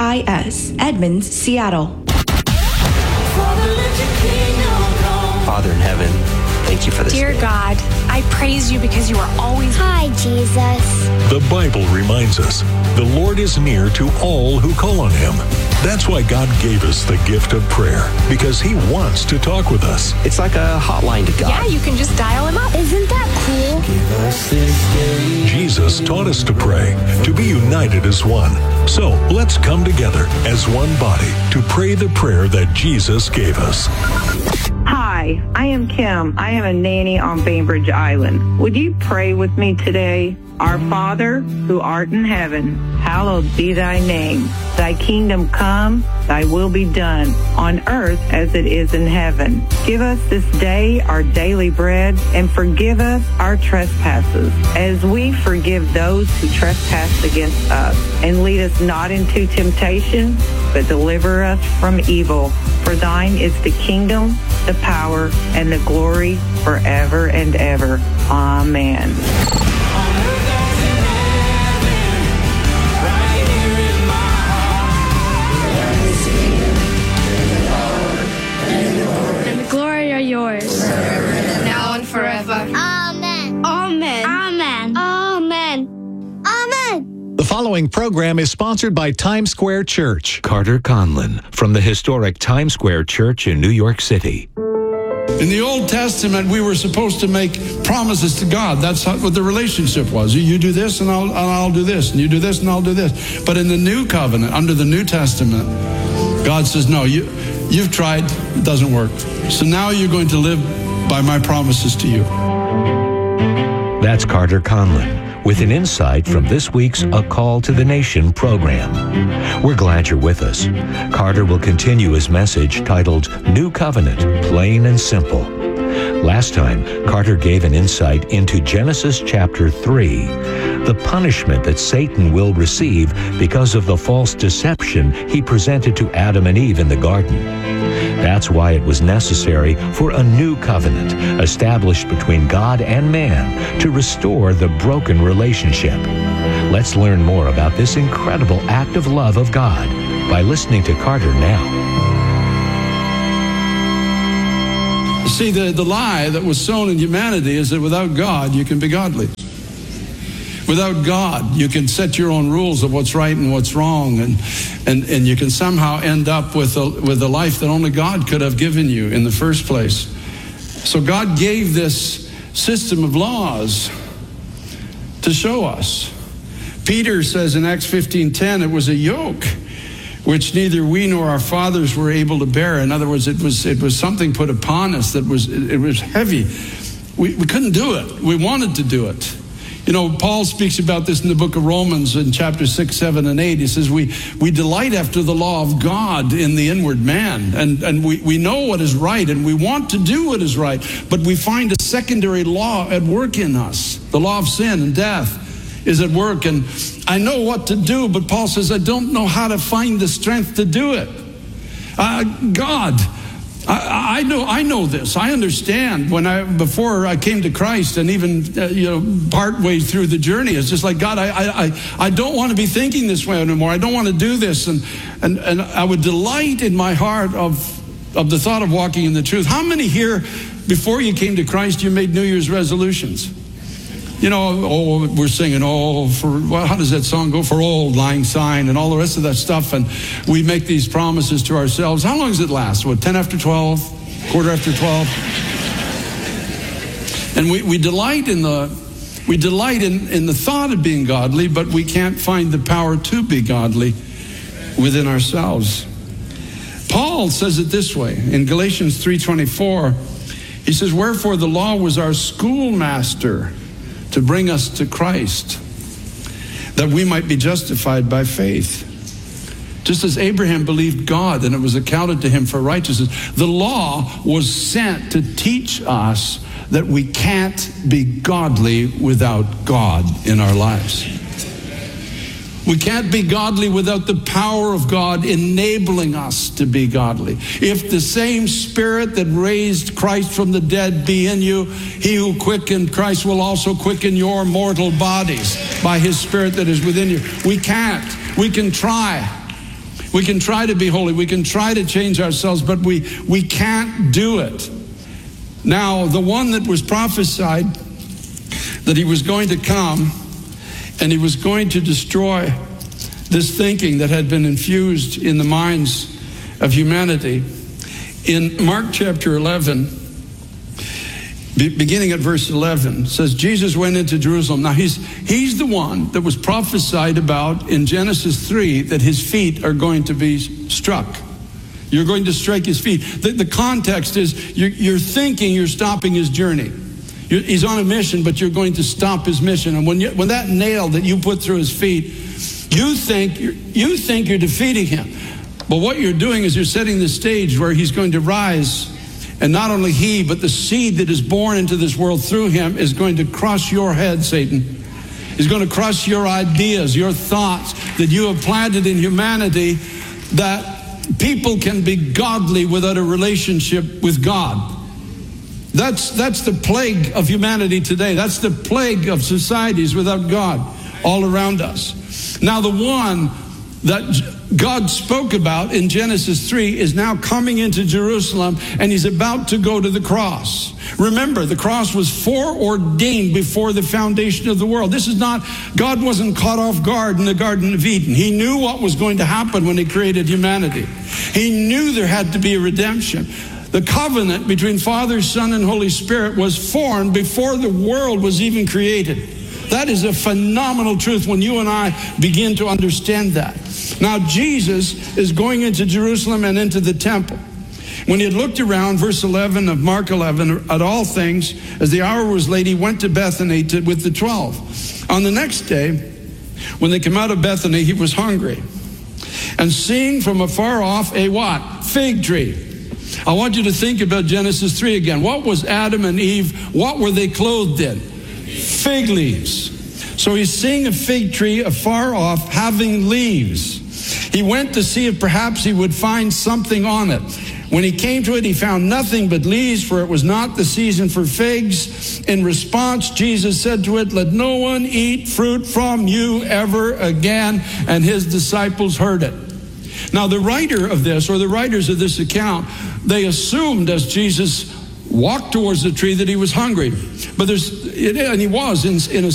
KFIS, Edmonds, Seattle. Father in heaven, thank you for this Dear day. God, I praise you because you are always... Hi, Jesus. The Bible reminds us the Lord is near to all who call on him. That's why God gave us the gift of prayer, because he wants to talk with us. It's like a hotline to God. Yeah, you can just dial him up. Isn't that cool? Jesus taught us to pray, to be united as one. So let's come together as one body to pray the prayer that Jesus gave us. Hi, I am Kim. I am a nanny on Bainbridge Island. Would you pray with me today? Our Father, who art in heaven, hallowed be thy name. Thy kingdom come, thy will be done, on earth as it is in heaven. Give us this day our daily bread, and forgive us our trespasses, as we forgive those who trespass against us. And lead us not into temptation, but deliver us from evil. For thine is the kingdom, the power, and the glory forever and ever. Amen. And the glory are yours. Now and forever. Amen. Amen. Amen. Amen. Amen. The following program is sponsored by Times Square Church. Carter Conlon from the historic Times Square Church in New York City. In the Old Testament, we were supposed to make promises to God. That's what the relationship was. You do this and I'll do this. And you do this and I'll do this. But in the New Covenant, under the New Testament, God says, no, you've tried, it doesn't work. So now you're going to live by my promises to you. That's Carter Conlon with an insight from this week's A Call to the Nation program. We're glad you're with us. Carter will continue his message titled New Covenant, Plain and Simple. Last time, Carter gave an insight into Genesis chapter 3, the punishment that Satan will receive because of the false deception he presented to Adam and Eve in the garden. That's why it was necessary for a new covenant established between God and man to restore the broken relationship. Let's learn more about this incredible act of love of God by listening to Carter now. See, the lie that was sown in humanity is that without God, you can be godly. Without God, you can set your own rules of what's right and what's wrong, and you can somehow end up with a life that only God could have given you in the first place. So God gave this system of laws to show us. Peter says in Acts 15:10, it was a yoke which neither we nor our fathers were able to bear. In other words, it was something put upon us that was heavy. We couldn't do it. We wanted to do it. You know, Paul speaks about this in the book of Romans in chapter 6, 7, and 8. He says, we delight after the law of God in the inward man. And we know what is right, and we want to do what is right. But we find a secondary law at work in us. The law of sin and death is at work. And I know what to do, but Paul says, I don't know how to find the strength to do it. God, I know this. I understand before I came to Christ, and even part way through the journey, it's just like, God, I don't want to be thinking this way anymore. I don't want to do this, and I would delight in my heart of the thought of walking in the truth. How many here, before you came to Christ, you made New Year's resolutions? You know, we're singing, how does that song go? For old lang syne and all the rest of that stuff. And we make these promises to ourselves. How long does it last? 10 after 12? Quarter after 12? And we delight in the thought of being godly, but we can't find the power to be godly within ourselves. Paul says it this way in Galatians 3:24. He says, wherefore the law was our schoolmaster to bring us to Christ, that we might be justified by faith. Just as Abraham believed God and it was accounted to him for righteousness, the law was sent to teach us that we can't be godly without God in our lives. We can't be godly without the power of God enabling us to be godly. If the same Spirit that raised Christ from the dead be in you, he who quickened Christ will also quicken your mortal bodies by his Spirit that is within you. We can't. We can try. We can try to be holy. We can try to change ourselves, but we can't do it. Now, the one that was prophesied that he was going to come and he was going to destroy this thinking that had been infused in the minds of humanity. In Mark chapter 11, beginning at verse 11, says Jesus went into Jerusalem. Now he's the one that was prophesied about in Genesis 3 that his feet are going to be struck. You're going to strike his feet. The context is you're thinking you're stopping his journey. He's on a mission, but you're going to stop his mission. And when that nail that you put through his feet, you think you're defeating him. But what you're doing is you're setting the stage where he's going to rise. And not only he, but the seed that is born into this world through him is going to crush your head, Satan. He's going to crush your ideas, your thoughts that you have planted in humanity, that people can be godly without a relationship with God. That's the plague of humanity today. That's the plague of societies without God all around us. Now, the one that God spoke about in Genesis 3 is now coming into Jerusalem, and he's about to go to the cross. Remember, the cross was foreordained before the foundation of the world. God wasn't caught off guard in the Garden of Eden. He knew what was going to happen when he created humanity. He knew there had to be a redemption. The covenant between Father, Son, and Holy Spirit was formed before the world was even created. That is a phenomenal truth when you and I begin to understand that. Now, Jesus is going into Jerusalem and into the temple. When he had looked around, verse 11 of Mark 11, at all things, as the hour was late, he went to Bethany with the 12. On the next day, when they came out of Bethany, he was hungry. And seeing from afar off a what? Fig tree. I want you to think about Genesis 3 again. What was Adam and Eve? What were they clothed in? Fig leaves. So he's seeing a fig tree afar off having leaves. He went to see if perhaps he would find something on it. When he came to it, he found nothing but leaves, for it was not the season for figs. In response, Jesus said to it, "Let no one eat fruit from you ever again." And his disciples heard it. Now, the writer of this, or the writers of this account, they assumed as Jesus walked towards the tree that he was hungry. And he was in a